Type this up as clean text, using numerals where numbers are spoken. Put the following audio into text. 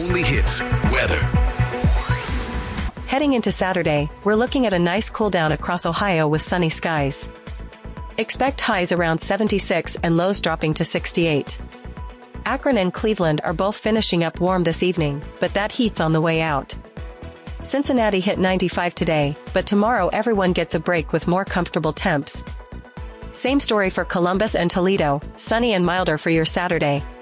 only hits, weather. Heading into Saturday, we're looking at a nice cool down across Ohio with sunny skies. Expect highs around 76 and lows dropping to 68. Akron and Cleveland are both finishing up warm this evening, but that heat's on the way out. Cincinnati hit 95 today, but tomorrow everyone gets a break with more comfortable temps. Same story for Columbus and Toledo, sunny and milder for your Saturday.